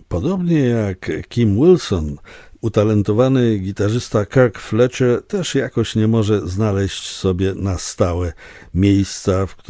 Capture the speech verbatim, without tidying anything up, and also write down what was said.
Podobnie jak Kim Wilson, utalentowany gitarzysta Kirk Fletcher też jakoś nie może znaleźć sobie na stałe miejsca, w którym